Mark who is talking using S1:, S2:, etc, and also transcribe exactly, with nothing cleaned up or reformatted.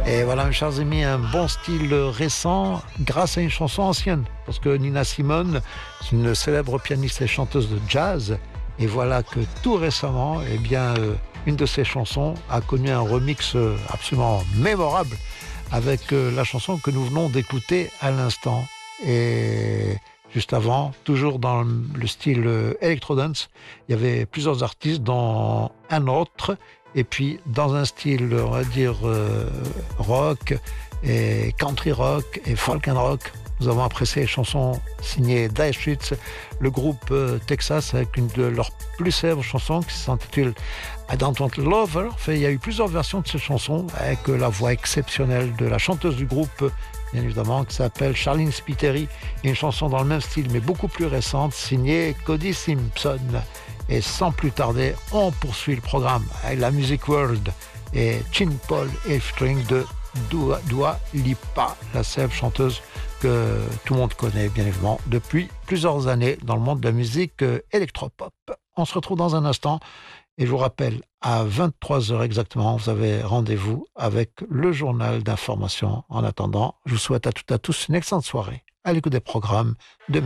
S1: Et voilà, mes chers amis, un bon style récent grâce à une chanson ancienne. Parce que Nina Simone, c'est une célèbre pianiste et chanteuse de jazz. Et voilà que tout récemment, eh bien, euh, une de ses chansons a connu un remix euh, absolument mémorable avec euh, la chanson que nous venons d'écouter à l'instant. Et juste avant, toujours dans le style euh, electro-dance, il y avait plusieurs artistes, dont un autre. Et puis, dans un style, on va dire, euh, rock, et country rock et folk and rock, nous avons apprécié les chansons signées Dire Straits, le groupe euh, Texas, avec une de leurs plus célèbres chansons qui s'intitule I Don't Want Lover. Enfin, il y a eu plusieurs versions de cette chanson, avec la voix exceptionnelle de la chanteuse du groupe, bien évidemment, qui s'appelle Charlene Spiteri. Et une chanson dans le même style, mais beaucoup plus récente, signée Cody Simpson. Et sans plus tarder, on poursuit le programme avec la Music World et Chin Paul et String de Dua, Dua Lipa, la célèbre chanteuse que tout le monde connaît bien évidemment depuis plusieurs années dans le monde de la musique électropop. On se retrouve dans un instant et je vous rappelle, à vingt-trois heures exactement, vous avez rendez-vous avec le journal d'information. En attendant, je vous souhaite à toutes et à tous une excellente soirée à l'écoute des programmes de